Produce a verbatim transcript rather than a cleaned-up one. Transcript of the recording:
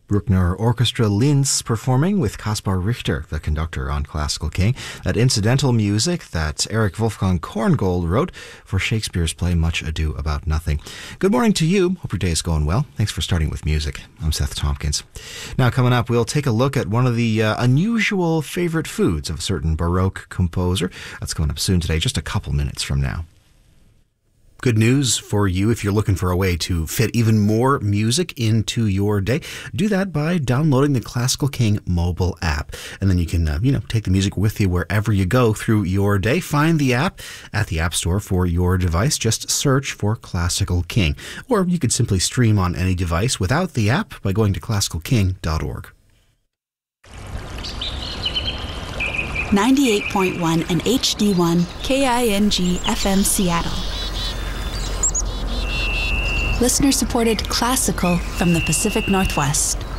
Bruckner Orchestra Linz performing with Kaspar Richter, the conductor on Classical King. That incidental music that Eric Wolfgang Korngold wrote for Shakespeare's play Much Ado About Nothing. Good morning to you. Hope your day is going well. Thanks for starting with music. I'm Seth Tompkins. Now, coming up, we'll take a look at one of the uh, unusual favorite foods of a certain Baroque composer. That's coming up soon today, just a couple minutes from now. Good news for you if you're looking for a way to fit even more music into your day. Do that by downloading the Classical King mobile app. And then you can, uh, you know, take the music with you wherever you go through your day. Find the app at the App Store for your device. Just search for Classical King. Or you could simply stream on any device without the app by going to classical king dot org. ninety-eight point one and H D one K I N G F M Seattle. Listener-supported classical from the Pacific Northwest.